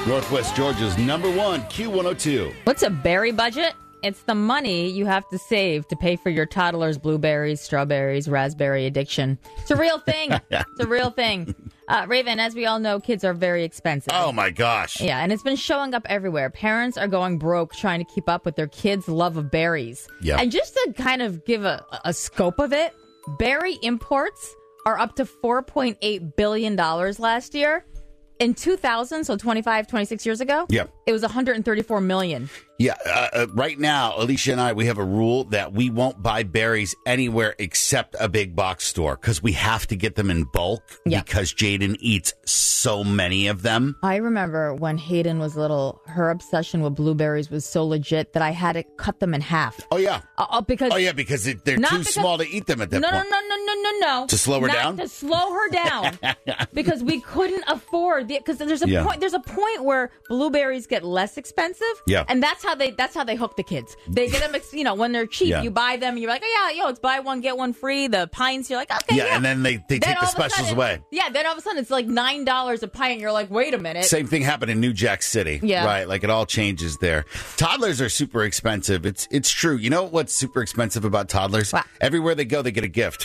Northwest Georgia's number one Q102. What's a berry budget? It's the money you have to save to pay for your toddler's blueberries, strawberries, raspberry addiction. It's a real thing. It's a real thing. Raven, as we all know, kids are very expensive. Oh, my gosh. Yeah, and it's been showing up everywhere. Parents are going broke trying to keep up with their kids' love of berries. Yeah. And just to kind of give a scope of it, berry imports are up to $4.8 billion last year. In 2000, so 25, 26 years ago, it was $134 million. Yeah, right now, Alicia and I, we have a rule that we won't buy berries anywhere except a big box store because we have to get them in bulk because Jaden eats so many of them. I remember when Hayden was little, her obsession with blueberries was so legit that I had to cut them in half. Oh, yeah. Because they're too small to eat them at that point. No. To slow her down? To slow her down. Because we couldn't afford because there's a point where blueberries get less expensive. Yeah. And that's how they hook the kids. They get them, when they're cheap, you buy them, you're like, it's buy one, get one free. The pints, you're like, okay, yeah. And then they take the specials away. Yeah, then all of a sudden it's like $9 a pint. You're like, wait a minute. Same thing happened in New Jack City. Yeah. Right, like it all changes there. Toddlers are super expensive. It's true. You know what's super expensive about toddlers? What? Everywhere they go, they get a gift.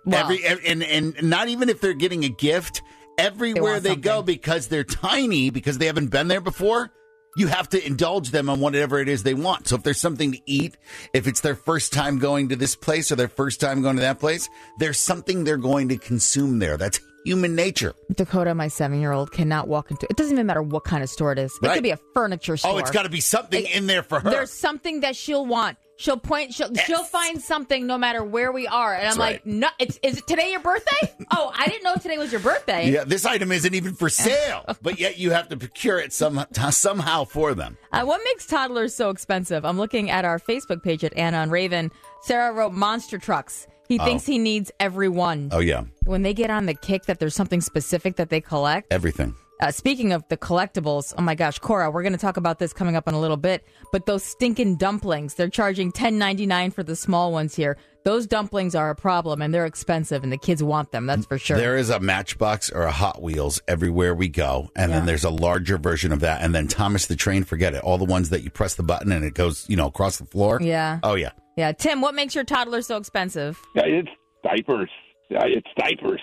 And not even if they're getting a gift, everywhere they go, because they're tiny, because they haven't been there before, you have to indulge them on whatever it is they want. So if there's something to eat, if it's their first time going to this place or their first time going to that place, there's something they're going to consume there. That's human nature. Dakota, my 7-year-old, cannot walk into it. Doesn't even matter what kind of store it is. It could be a furniture store. Oh, it's got to be something in there for her. There's something that she'll want. She'll find something no matter where we are. And I'm like, no, is it today your birthday? Oh, I didn't know today was your birthday. Yeah, this item isn't even for sale, but yet you have to procure it somehow for them. What makes toddlers so expensive? I'm looking at our Facebook page at Anna and Raven. Sarah wrote monster trucks. He thinks he needs every one. Oh, yeah. When they get on the kick that there's something specific that they collect. Everything. Speaking of the collectibles, oh my gosh, Cora, we're going to talk about this coming up in a little bit, but those stinking dumplings, they're charging $10.99 for the small ones here. Those dumplings are a problem, and they're expensive, and the kids want them, that's for sure. There is a Matchbox or a Hot Wheels everywhere we go, and then there's a larger version of that, and then Thomas the Train, forget it. All the ones that you press the button and it goes, across the floor. Yeah. Oh, yeah. Yeah. Tim, what makes your toddler so expensive? Yeah, it's diapers. It's diapers.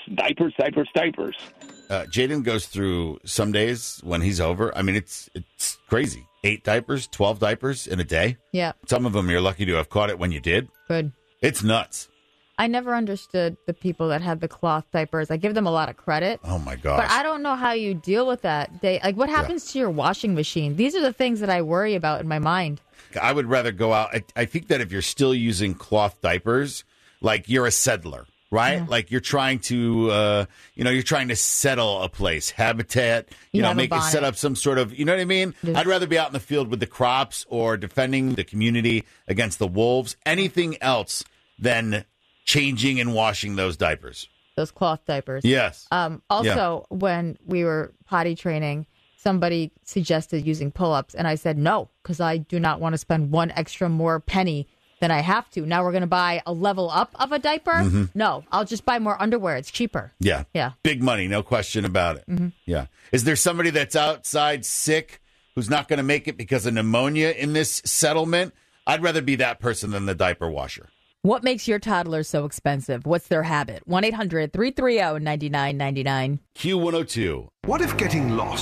Jaden goes through some days when he's over. I mean, it's crazy. 8 diapers, 12 diapers in a day. Yeah. Some of them you're lucky to have caught it when you did. Good. It's nuts. I never understood the people that had the cloth diapers. I give them a lot of credit. Oh, my gosh. But I don't know how you deal with that. What happens to your washing machine? These are the things that I worry about in my mind. I would rather go out. I think that if you're still using cloth diapers, like you're a settler. Right? Yeah. Like you're trying to, you're trying to settle a place, habitat, set up some sort of, you know what I mean? I'd rather be out in the field with the crops or defending the community against the wolves, anything else than changing and washing those diapers. Those cloth diapers. Yes. When we were potty training, somebody suggested using pull-ups, and I said no, because I do not want to spend one extra more penny than I have to. Now we're going to buy a level up of a diaper? Mm-hmm. No, I'll just buy more underwear. It's cheaper. Yeah. Yeah. Big money, no question about it. Mm-hmm. Yeah. Is there somebody that's outside sick who's not going to make it because of pneumonia in this settlement? I'd rather be that person than the diaper washer. What makes your toddler so expensive? What's their habit? 1-800-330-9999. Q102. What if getting lost